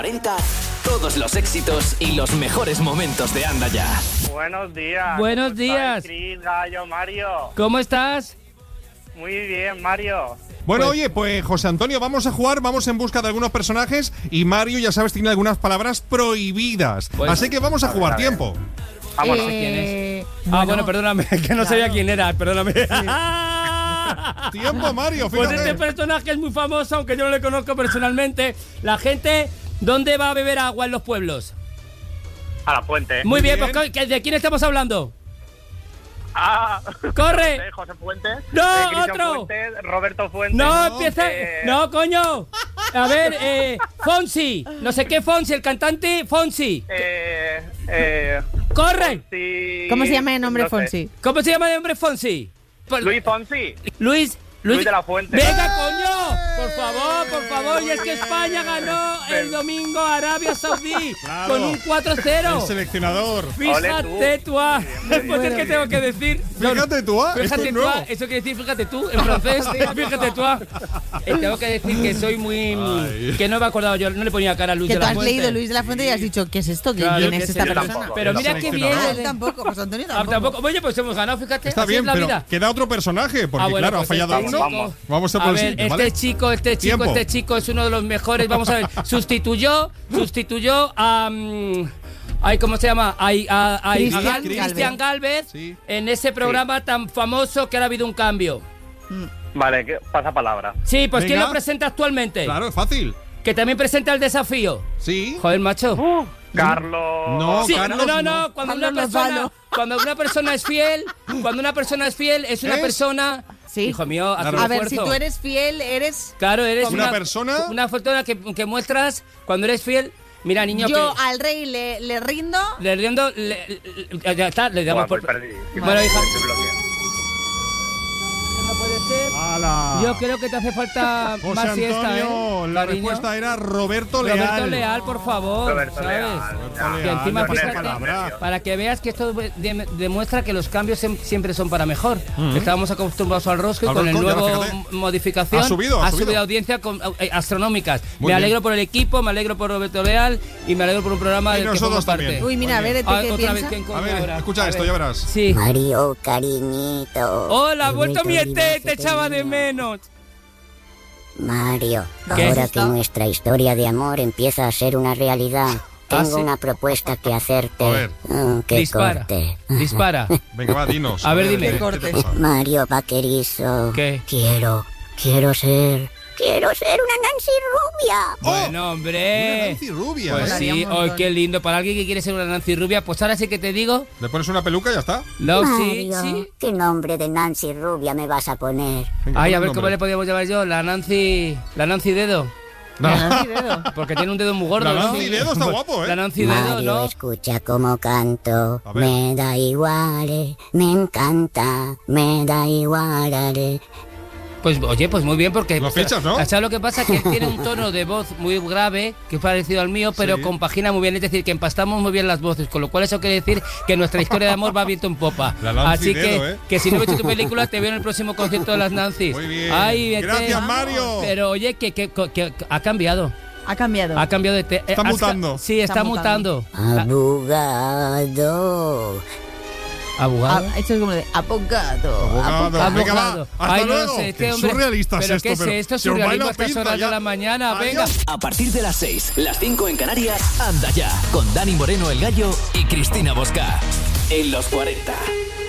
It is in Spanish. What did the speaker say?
40, todos los éxitos y los mejores momentos de Anda Ya. Buenos días. Buenos días. Cris, Gallo, Mario. ¿Cómo estás? Muy bien, Mario. Bueno, oye, pues José Antonio, vamos a jugar, vamos en busca de algunos personajes y Mario, ya sabes, tiene algunas palabras prohibidas. Pues, así que vamos a jugar, tiempo. Vamos. ¿Quién es? Bueno, perdóname, que no sabía quién era, perdóname. Tiempo, Mario, Pues fíjate. este personaje es muy famoso, aunque yo no le conozco personalmente. La gente, ¿dónde va a beber agua en los pueblos? A la fuente. Muy bien, bien. pues ¿de quién estamos hablando? No ¡Corre! sé, José Fuentes. ¡No, Cristian otro! Fuentes, Roberto Fuentes. No, empieza. No, coño. A ver, Fonsi. No sé qué Fonsi, el cantante Fonsi. ¡Corre! Sí. ¿Cómo se llama el nombre No sé. Fonsi? ¿Cómo se llama el hombre Fonsi? Luis Fonsi. Luis de la Fuente. ¡Venga, coño! Por favor. Y es que España ganó el domingo a Arabia Saudí Claro. con un 4-4. El seleccionador. Fíjate tú. Después es que tengo que decir. Fíjate tú, esto Fíjate es tú, nuevo. eso quiere decir fíjate tú en francés. Fíjate tú. Tengo que decir que soy muy. Ay. Que no me he acordado yo, no le ponía cara a Luis Que de tú la has Fuente. leído Luis de la Fuente y has dicho, ¿qué es esto? Claro, ¿Quién que es sí, esta yo persona? tampoco. Pero Yo mira tampoco. qué bien. Ah, él tampoco, José Antonio Ah, tampoco. tampoco. Oye, pues hemos ganado, fíjate. Está así bien, es la pero vida. queda otro personaje, porque Bueno, claro, pues ha fallado este uno. chico- Vamos a por el ver, siguiente, ¿vale? Tiempo. Este chico es uno de los mejores. Vamos a ver, sustituyó a. Ay, ¿cómo se llama? A Cristian Galvez Sí. en ese programa tan famoso que ahora ha habido un cambio. Vale, pasa palabra. Sí, pues ¿quién Venga. lo presenta actualmente? Claro, es fácil. Que también presenta el desafío. Sí. Joder, macho. Carlos. No, Sí, Carlos, no, cuando una persona es fiel, es una ¿Es? persona. Sí. Hijo mío, haz Claro. un A ver, si esfuerzo. tú eres fiel, eres... Claro, eres ¿Una persona? Una persona que muestras cuando eres fiel. Mira, niño, Yo que al rey le rindo. le riendo, ya está, le damos Buah, por. voy perdido. Bueno, hija, Estoy bloqueado. no puede ser. ¡Hala! Yo creo que te hace falta José más siesta, Antonio, la cariño? respuesta era Roberto Leal. Roberto Leal, por favor, Roberto ¿sabes? Leal. Roberto Que encima, Leal, no fíjate, seas palabra. para que veas que esto demuestra que los cambios siempre son para mejor. Estábamos acostumbrados al rosco y Al con el rosco, y ahora nuevo fíjate. modificación Ha subido audiencia astronómicas. Muy Me bien. alegro por el equipo, me alegro por Roberto Leal y me alegro por un programa Y del que formo nosotros parte. también. Uy, mira, a ver, ¿este qué Otra vez, piensa? ¿quién coño A ver, ahora? escucha A esto, ver. ya verás. Sí. Mario, cariñito. Hola, He vuelto mi vuelto ET, olvidarte, te echaba de cariño. menos. Mario, ¿Qué? ahora que nuestra historia de amor empieza a ser una realidad, tengo ¿sí? una propuesta que hacerte. A ver. Que Dispara. corte. Dispara. Venga, va, dinos. A ver, dime. ¿qué Corte. te pasa? Mario Vaquerizo. ¿Qué? Quiero ser una Nancy rubia. Bueno, Una hombre. Nancy rubia, Pues ¿eh? Molaría sí, un montón. qué lindo. Para alguien que quiere ser una Nancy rubia, pues ahora sí que te digo. Le pones una peluca y ya está. No, sí, Mario, sí. ¿qué nombre de Nancy rubia me vas a poner? Venga, Ay, pon a el ver cómo nombre. le podíamos llamar yo. La Nancy Dedo. No. Nancy Dedo. Porque tiene un dedo muy gordo. La ¿no? Nancy Dedo está guapo, ¿eh? La Nancy Dedo, Mario, ¿no? escucha cómo canto. A ver. Me da igual, me encanta, me da igual. Pues oye, pues muy bien, porque. Lo fichas, ¿no? ¿Sabes lo que pasa? Que él tiene un tono de voz muy grave, que es parecido al mío, pero Sí. compagina muy bien. Es decir, que empastamos muy bien las voces, con lo cual eso quiere decir que nuestra historia de amor va viento en popa. La Nancy Así Dedo, que, ¿eh? que si no he visto tu película, te veo en el próximo concierto de las Nancy's. Muy bien. Ay, Gracias, Mario. Pero oye, que ha cambiado. Ha cambiado. Ha cambiado de... Está mutando. Sí, está Está mutando. Abogado. ¿Abogado? Esto es como de abogado. Abogado. Venga, va. Abogado. Hasta Ay, no luego. sé, Qué hombre. surrealista es ¿Pero esto, qué es pero esto? se os va Surrealismo la a estas pinza horas ya. de la mañana. Adiós. Venga. A partir de las 6, las 5 en Canarias, Anda Ya, con Dani Moreno el Gallo y Cristina Bosca. En los 40.